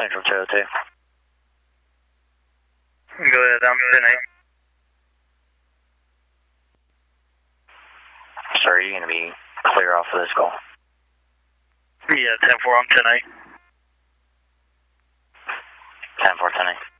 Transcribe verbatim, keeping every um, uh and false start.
Central two oh two. Go ahead, I'm ten eight. Sir, are you going to be clear off of this call? Yeah, ten four, I'm ten eight. ten four, ten eight.